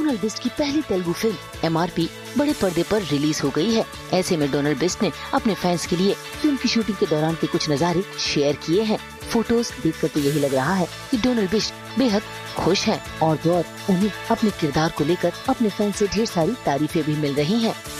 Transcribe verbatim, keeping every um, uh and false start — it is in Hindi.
डोनाल्ड बिस्ट की पहली Telugu film M R P बड़े पर्दे पर रिलीज हो गई है। ऐसे में डोनाल्ड बिस्ट ने अपने फैंस के लिए फिल्म की शूटिंग के दौरान के कुछ नज़ारे शेयर किए हैं। फोटोज देखकर तो यही लग रहा है कि डोनाल्ड बिस्ट बेहद खुश हैं और तो और उन्हें अपने किरदार को लेकर अपने फैंस से ढेर सारी तारीफें भी मिल रही हैं।